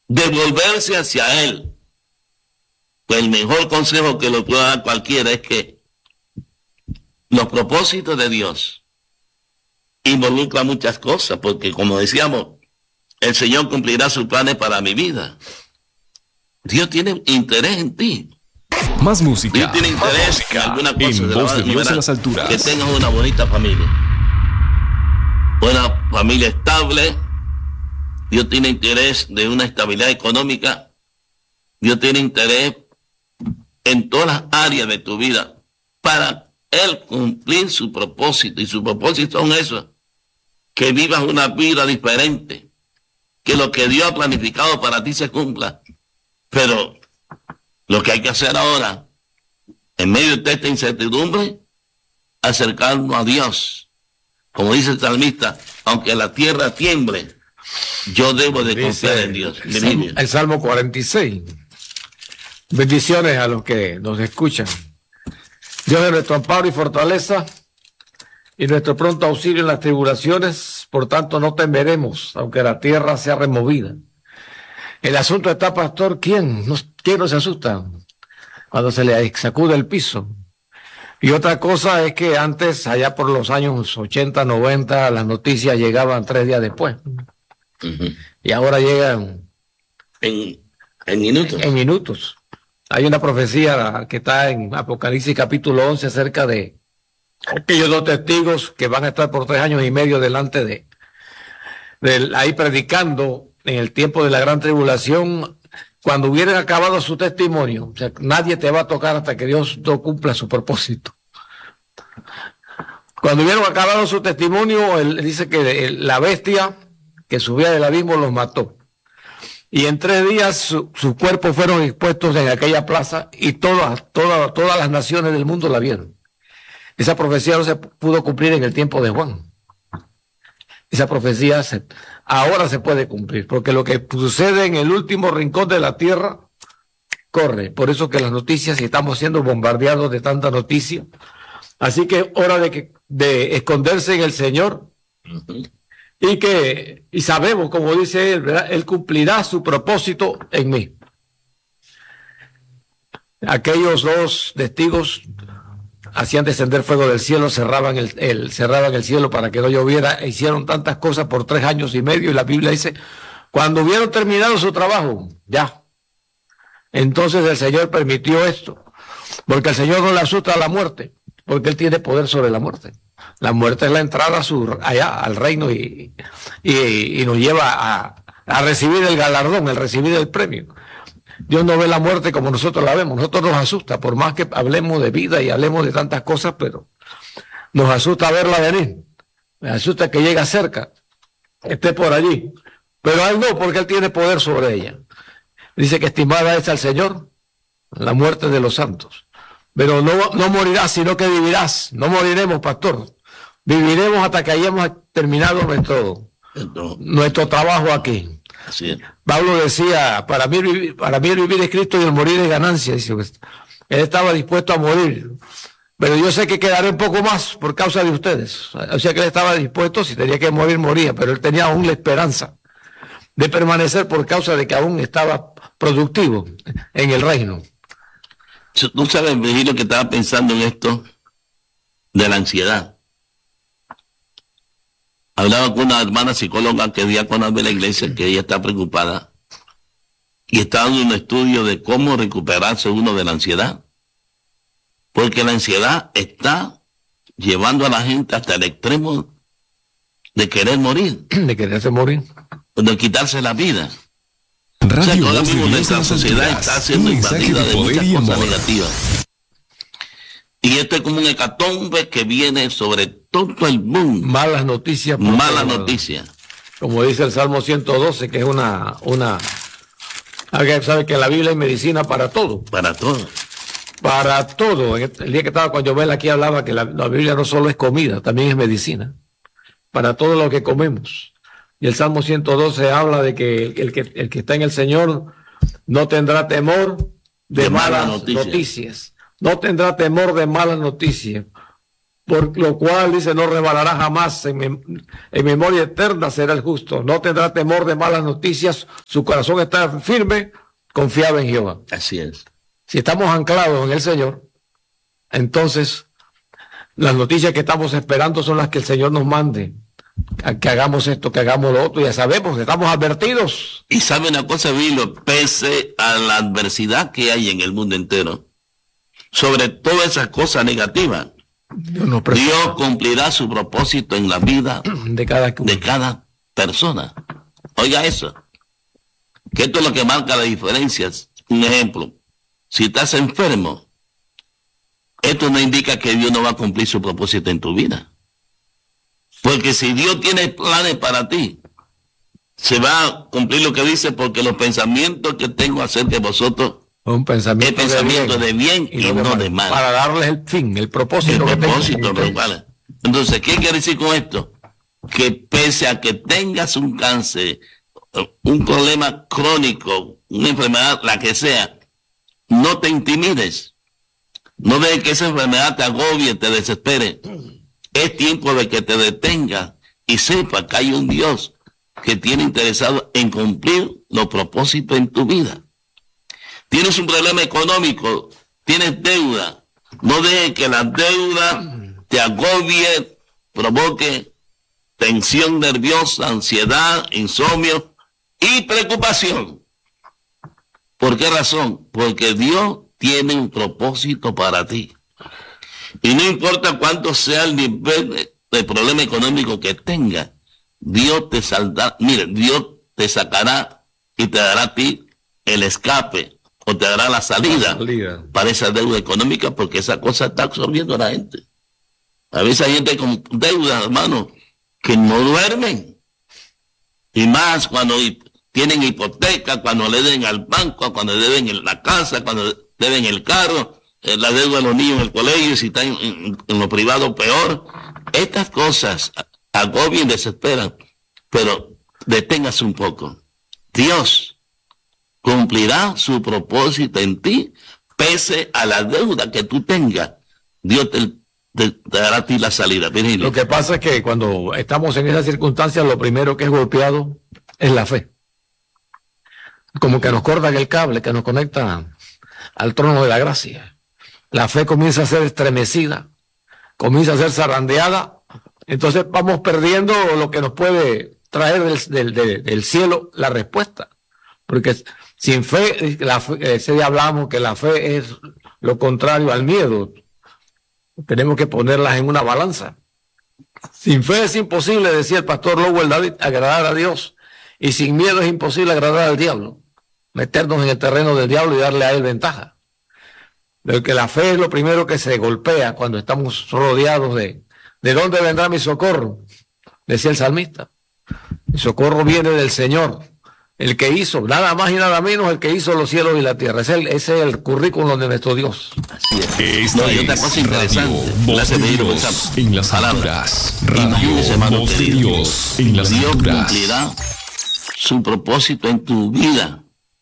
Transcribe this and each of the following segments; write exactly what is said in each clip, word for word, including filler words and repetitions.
de volverse hacia Él. Pues el mejor consejo que lo pueda dar cualquiera es que los propósitos de Dios involucran muchas cosas, porque como decíamos, el Señor cumplirá sus planes para mi vida. Dios tiene interés en ti. Más música. Dios tiene interés en alguna cosa. En voz de Dios en las alturas. Que tengas una bonita familia. Una familia estable. Dios tiene interés de una estabilidad económica. Dios tiene interés en todas las áreas de tu vida para Él cumplir su propósito. Y su propósito son esos. Que vivas una vida diferente. Que lo que Dios ha planificado para ti se cumpla. Pero lo que hay que hacer ahora, en medio de esta incertidumbre, acercarnos a Dios. Como dice el salmista, aunque la tierra tiemble, yo debo de confiar en Dios. El salmo, el Salmo cuarenta y seis. Bendiciones a los que nos escuchan. Dios es nuestro amparo y fortaleza y nuestro pronto auxilio en las tribulaciones, por tanto no temeremos, aunque la tierra sea removida. El asunto está, pastor, ¿quién no, quién no se asusta cuando se le sacude el piso? Y otra cosa es que antes, allá por los años ochenta, noventa, las noticias llegaban tres días después. Uh-huh. Y ahora llegan en, en minutos. En, en minutos. Hay una profecía que está en Apocalipsis capítulo once acerca de aquellos dos testigos que van a estar por tres años y medio delante de, de ahí predicando en el tiempo de la gran tribulación, cuando hubieran acabado su testimonio. O sea, nadie te va a tocar hasta que Dios no cumpla su propósito. Cuando hubieran acabado su testimonio, él dice que la bestia que subía del abismo los mató. Y en tres días sus su cuerpos fueron expuestos en aquella plaza y todas, todas, todas las naciones del mundo la vieron. Esa profecía no se pudo cumplir en el tiempo de Juan. Esa profecía se, ahora se puede cumplir, porque lo que sucede en el último rincón de la tierra corre. Por eso que las noticias, y estamos siendo bombardeados de tanta noticia. Así que hora de, que, de esconderse en el Señor. Uh-huh. Y que y sabemos, como dice él, ¿verdad? Él cumplirá su propósito en mí. Aquellos dos testigos hacían descender fuego del cielo, cerraban el, el, cerraban el cielo para que no lloviera, e hicieron tantas cosas por tres años y medio, y la Biblia dice, cuando hubieron terminado su trabajo, ya, entonces el Señor permitió esto, porque el Señor no le asusta a la muerte, porque Él tiene poder sobre la muerte. La muerte es la entrada a su, allá al reino y, y, y nos lleva a, a recibir el galardón, el recibir el premio. Dios no ve la muerte como nosotros la vemos. Nosotros nos asusta, por más que hablemos de vida y hablemos de tantas cosas, pero nos asusta verla venir. Me asusta que llegue cerca, esté por allí. Pero a Él no, porque Él tiene poder sobre ella. Dice que estimada es al Señor la muerte de los santos. Pero no, no morirás, sino que vivirás. No moriremos, pastor. Viviremos hasta que hayamos terminado nuestro, nuestro trabajo aquí. Así es. Pablo decía, para mí, vivir, para mí el vivir es Cristo y el morir es ganancia. Dice, él estaba dispuesto a morir, pero yo sé que quedaré un poco más por causa de ustedes. O sea que él estaba dispuesto, si tenía que morir, moría, pero él tenía aún la esperanza de permanecer por causa de que aún estaba productivo en el reino. Tú sabes, Virgilio, que estaba pensando en esto de la ansiedad. Hablaba con una hermana psicóloga que es diácona de la iglesia, que ella está preocupada y está dando un estudio de cómo recuperarse uno de la ansiedad. Porque la ansiedad está llevando a la gente hasta el extremo de querer morir. De quererse morir. De quitarse la vida. Radio o sea, que ahora Voz de mismo Dios nuestra en las sociedad alturas. está siendo Un mensaje invadida de de poder muchas y cosas amor. negativas. Y esto es como un hecatombe que viene sobre todo el mundo. Malas noticias. Malas noticias. Como dice el Salmo ciento doce, que es una... una alguien sabe que en la Biblia hay medicina para todo. Para todo. Para todo. El día que estaba con Jovel aquí hablaba que la, la Biblia no solo es comida, también es medicina. Para todo lo que comemos. Y el Salmo ciento doce habla de que el, el que el que está en el Señor no tendrá temor de, de malas, malas noticias. noticias. No tendrá temor de malas noticias. por lo cual dice, no rebalará jamás, en, mem en memoria eterna será el justo, no tendrá temor de malas noticias, su corazón está firme, confiado en Jehová. Así es. Si estamos anclados en el Señor, entonces las noticias que estamos esperando son las que el Señor nos mande, que hagamos esto, que hagamos lo otro, ya sabemos, estamos advertidos. Y sabe una cosa, Vilo, pese a la adversidad que hay en el mundo entero, sobre todas esas cosas negativas, Dios, no Dios cumplirá su propósito en la vida de cada, de cada persona. Oiga eso, que esto es lo que marca las diferencias. Un ejemplo, si estás enfermo, esto no indica que Dios no va a cumplir su propósito en tu vida. Porque si Dios tiene planes para ti, se va a cumplir lo que dice, porque los pensamientos que tengo acerca de vosotros un pensamiento, es pensamiento de bien, de bien y, y no de, de mal. Para darles el fin, el propósito. El propósito, que vale. Entonces, ¿qué quiere decir con esto? Que pese a que tengas un cáncer, un problema crónico, una enfermedad, la que sea, no te intimides. No dejes que esa enfermedad te agobie, te desespere. Es tiempo de que te detengas y sepa que hay un Dios que tiene interesado en cumplir los propósitos en tu vida. Tienes un problema económico, tienes deuda. No dejes que la deuda te agobie, provoque tensión nerviosa, ansiedad, insomnio y preocupación. ¿Por qué razón? Porque Dios tiene un propósito para ti. Y no importa cuánto sea el nivel de, de problema económico que tenga, Dios te saldrá, mire, Dios te sacará y te dará a ti el escape o te dará la salida, la salida para esa deuda económica, porque esa cosa está absorbiendo a la gente. A veces hay gente con deuda, hermano, que no duermen. Y más cuando tienen hipoteca, cuando le deben al banco, cuando le deben en la casa, cuando deben el carro, eh, la deuda de los niños en el colegio, si están en, en, en lo privado peor. Estas cosas agobian, desesperan, pero deténgase un poco. Dios cumplirá su propósito en ti, pese a la deuda que tú tengas. Dios te, te, te dará a ti la salida. Virgilio. Lo que pasa es que cuando estamos en esas circunstancias, lo primero que es golpeado es la fe. Como que nos cortan el cable que nos conecta al trono de la gracia. La fe comienza a ser estremecida, comienza a ser zarandeada, entonces vamos perdiendo lo que nos puede traer del, del, del, del cielo la respuesta. Porque sin fe, la fe, ese día hablamos que la fe es lo contrario al miedo. Tenemos que ponerlas en una balanza. Sin fe es imposible, decía el pastor Lowell David, agradar a Dios. Y sin miedo es imposible agradar al diablo. Meternos en el terreno del diablo y darle a él ventaja. Porque la fe es lo primero que se golpea cuando estamos rodeados de... ¿De dónde vendrá mi socorro? Decía el salmista. Mi socorro viene del Señor, el que hizo, nada más y nada menos, el que hizo los cielos y la tierra. Ese es el, ese es el currículum de nuestro Dios. Así es. Esta no, hay otra cosa interesante. Voz de Dios en las alturas. Radio Voz de Dios en las alturas. Dios cumplirá su propósito en tu vida,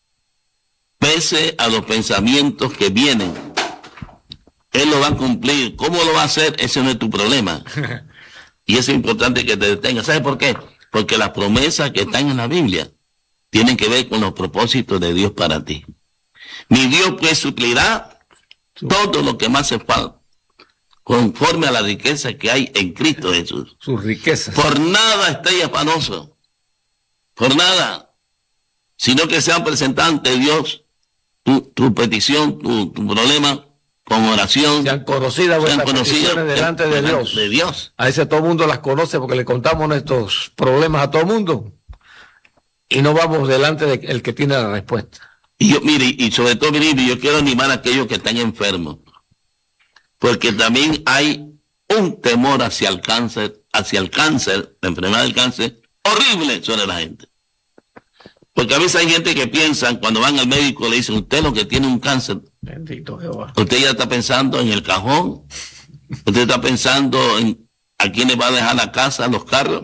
pese a los pensamientos que vienen. Él lo va a cumplir. ¿Cómo lo va a hacer? Ese no es tu problema. Y es importante que te detengas. ¿Sabes por qué? Porque las promesas que están en la Biblia tienen que ver con los propósitos de Dios para ti. Mi Dios pues suplirá todo lo que más hace falta, conforme a la riqueza que hay en Cristo Jesús. Sus riquezas. Por nada estéis afanosos. Por nada. Sino que sean presentados ante Dios tu, tu petición, tu, tu problema, con oración. Sean conocidas vuestras peticiones delante de Dios. de Dios. A ese todo el mundo las conoce porque le contamos nuestros problemas a todo el mundo. Y no vamos delante del de que tiene la respuesta. Y yo, mire, y sobre todo, mire, yo quiero animar a aquellos que están enfermos. Porque también hay un temor hacia el cáncer, hacia el cáncer, la enfermedad del cáncer, horrible sobre la gente. Porque a veces hay gente que piensa, cuando van al médico le dicen, usted lo que tiene un cáncer. Bendito Jehová. Usted ya está pensando en el cajón. Usted está pensando en a quién le va a dejar la casa, los carros,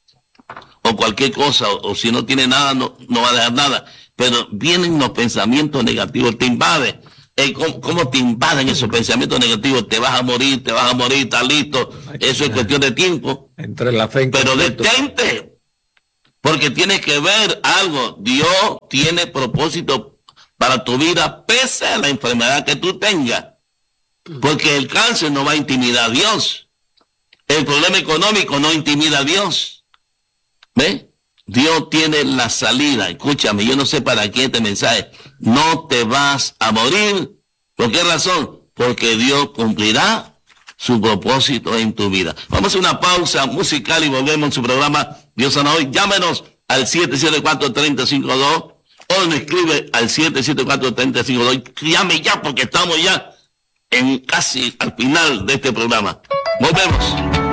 o cualquier cosa, o, o si no tiene nada, no, no va a dejar nada. Pero vienen los pensamientos negativos, te invade. eh, cómo, cómo te invaden esos pensamientos negativos, te vas a morir, te vas a morir, está listo, eso es cuestión de tiempo. Entre la fe en Pero completo. detente, porque tienes que ver algo. Dios tiene propósito para tu vida, pese a la enfermedad que tú tengas. Porque el cáncer no va a intimidar a Dios. El problema económico no intimida a Dios. ¿Ves? Dios tiene la salida. Escúchame, yo no sé para quién este mensaje. No te vas a morir. ¿Por qué razón? Porque Dios cumplirá su propósito en tu vida. Vamos a hacer una pausa musical y volvemos en su programa Dios sana hoy. Llámenos al siete siete cuatro, tres cero cinco dos o nos escribe al siete siete cuatro, tres cero cinco dos. Llame ya porque estamos ya en casi al final de este programa. Volvemos.